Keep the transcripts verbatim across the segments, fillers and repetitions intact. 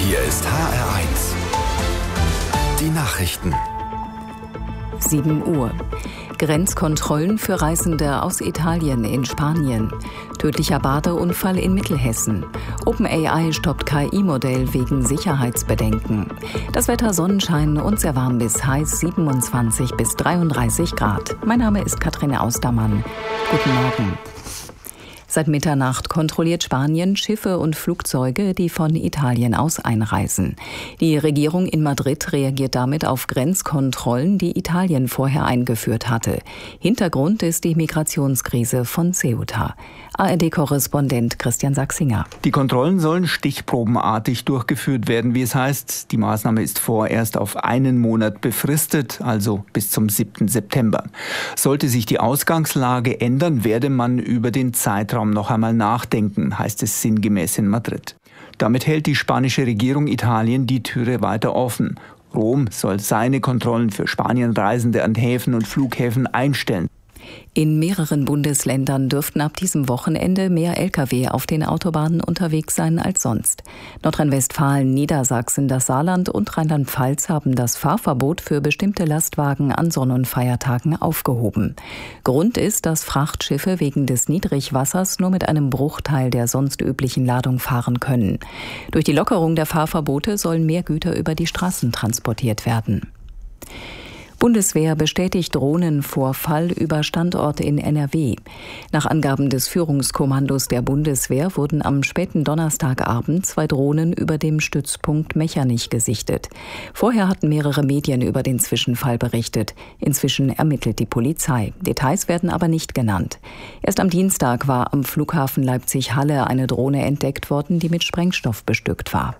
Hier ist H R eins. Die Nachrichten. sieben Uhr. Grenzkontrollen für Reisende aus Italien in Spanien. Tödlicher Badeunfall in Mittelhessen. OpenAI stoppt K I-Modell wegen Sicherheitsbedenken. Das Wetter Sonnenschein und sehr warm bis heiß siebenundzwanzig bis dreiunddreißig Grad. Mein Name ist Katrin Austermann. Guten Morgen. Seit Mitternacht kontrolliert Spanien Schiffe und Flugzeuge, die von Italien aus einreisen. Die Regierung in Madrid reagiert damit auf Grenzkontrollen, die Italien vorher eingeführt hatte. Hintergrund ist die Migrationskrise von Ceuta. A R D-Korrespondent Christian Sachsinger. Die Kontrollen sollen stichprobenartig durchgeführt werden, wie es heißt. Die Maßnahme ist vorerst auf einen Monat befristet, also bis zum siebten September. Sollte sich die Ausgangslage ändern, werde man über den Zeitraum noch einmal nachdenken, heißt es sinngemäß in Madrid. Damit hält die spanische Regierung Italien die Türe weiter offen. Rom soll seine Kontrollen für Spanienreisende an Häfen und Flughäfen einstellen. In mehreren Bundesländern dürften ab diesem Wochenende mehr L K W auf den Autobahnen unterwegs sein als sonst. Nordrhein-Westfalen, Niedersachsen, das Saarland und Rheinland-Pfalz haben das Fahrverbot für bestimmte Lastwagen an Sonn- und Feiertagen aufgehoben. Grund ist, dass Frachtschiffe wegen des Niedrigwassers nur mit einem Bruchteil der sonst üblichen Ladung fahren können. Durch die Lockerung der Fahrverbote sollen mehr Güter über die Straßen transportiert werden. Bundeswehr bestätigt Drohnenvorfall über Standort in N R W. Nach Angaben des Führungskommandos der Bundeswehr wurden am späten Donnerstagabend zwei Drohnen über dem Stützpunkt Mechernich gesichtet. Vorher hatten mehrere Medien über den Zwischenfall berichtet. Inzwischen ermittelt die Polizei. Details werden aber nicht genannt. Erst am Dienstag war am Flughafen Leipzig-Halle eine Drohne entdeckt worden, die mit Sprengstoff bestückt war.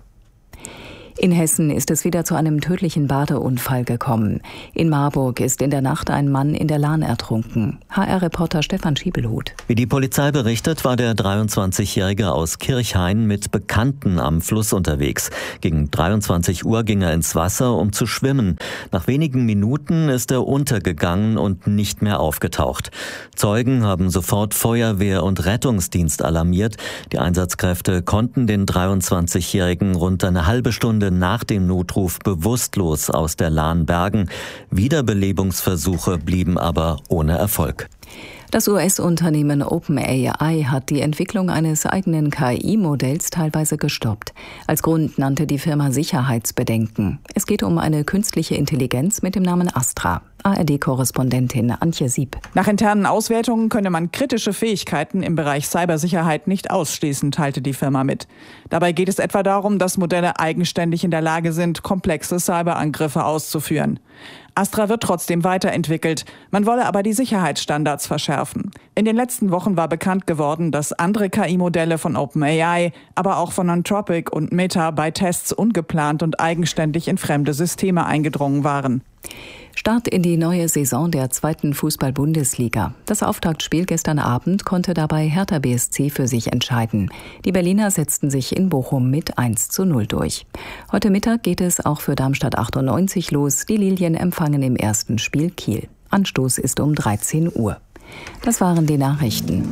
In Hessen ist es wieder zu einem tödlichen Badeunfall gekommen. In Marburg ist in der Nacht ein Mann in der Lahn ertrunken. H R-Reporter Stefan Schiebelhut. Wie die Polizei berichtet, war der dreiundzwanzigjährige aus Kirchhain mit Bekannten am Fluss unterwegs. Gegen dreiundzwanzig Uhr ging er ins Wasser, um zu schwimmen. Nach wenigen Minuten ist er untergegangen und nicht mehr aufgetaucht. Zeugen haben sofort Feuerwehr und Rettungsdienst alarmiert. Die Einsatzkräfte konnten den dreiundzwanzigjährigen rund eine halbe Stunde nach dem Notruf bewusstlos aus der Lahn bergen. Wiederbelebungsversuche blieben aber ohne Erfolg. Das U S-Unternehmen OpenAI hat die Entwicklung eines eigenen K I-Modells teilweise gestoppt. Als Grund nannte die Firma Sicherheitsbedenken. Es geht um eine künstliche Intelligenz mit dem Namen Astra. A R D-Korrespondentin Antje Sieb. Nach internen Auswertungen könne man kritische Fähigkeiten im Bereich Cybersicherheit nicht ausschließen, teilte die Firma mit. Dabei geht es etwa darum, dass Modelle eigenständig in der Lage sind, komplexe Cyberangriffe auszuführen. Astra wird trotzdem weiterentwickelt. Man wolle aber die Sicherheitsstandards verschärfen. In den letzten Wochen war bekannt geworden, dass andere K I-Modelle von OpenAI, aber auch von Anthropic und Meta bei Tests ungeplant und eigenständig in fremde Systeme eingedrungen waren. Start in die neue Saison der zweiten Fußball-Bundesliga. Das Auftaktspiel gestern Abend konnte dabei Hertha B S C für sich entscheiden. Die Berliner setzten sich in Bochum mit eins zu null durch. Heute Mittag geht es auch für Darmstadt achtundneunzig los. Die Lilien empfangen im ersten Spiel Kiel. Anstoß ist um dreizehn Uhr. Das waren die Nachrichten.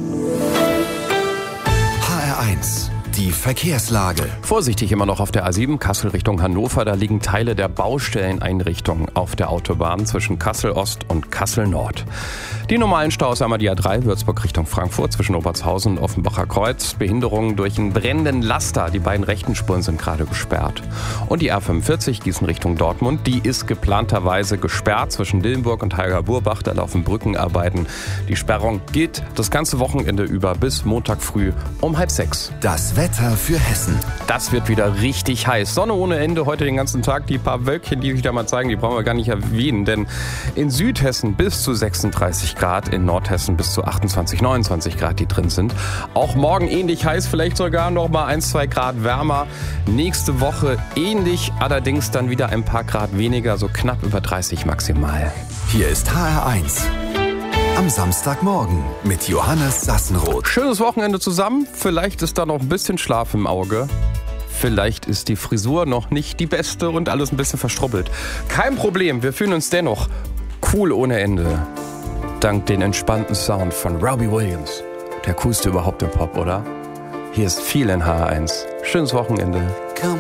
H R eins. Die Verkehrslage. Vorsichtig immer noch auf der A sieben, Kassel Richtung Hannover. Da liegen Teile der Baustelleneinrichtung auf der Autobahn zwischen Kassel Ost und Kassel Nord. Die normalen Staus einmal die A drei, Würzburg Richtung Frankfurt zwischen Obertshausen und Offenbacher Kreuz. Behinderungen durch einen brennenden Laster. Die beiden rechten Spuren sind gerade gesperrt. Und die R fünfundvierzig, Gießen Richtung Dortmund, die ist geplanterweise gesperrt zwischen Dillenburg und Heiger-Burbach. Da laufen Brückenarbeiten. Die Sperrung gilt das ganze Wochenende über bis Montag früh um halb sechs. Das Wetter für Hessen. Das wird wieder richtig heiß. Sonne ohne Ende heute den ganzen Tag. Die paar Wölkchen, die ich da mal zeigen, die brauchen wir gar nicht erwähnen. Denn in Südhessen bis zu sechsunddreißig Grad, in Nordhessen bis zu achtundzwanzig, neunundzwanzig Grad, die drin sind. Auch morgen ähnlich heiß, vielleicht sogar noch mal ein, zwei Grad wärmer. Nächste Woche ähnlich, allerdings dann wieder ein paar Grad weniger, so knapp über dreißig maximal. Hier ist H R eins. Am Samstagmorgen mit Johannes Sassenroth. Schönes Wochenende zusammen. Vielleicht ist da noch ein bisschen Schlaf im Auge. Vielleicht ist die Frisur noch nicht die beste und alles ein bisschen verstrubbelt. Kein Problem, wir fühlen uns dennoch cool ohne Ende. Dank den entspannten Sound von Robbie Williams. Der coolste überhaupt im Pop, oder? Hier ist viel in H R eins. Schönes Wochenende.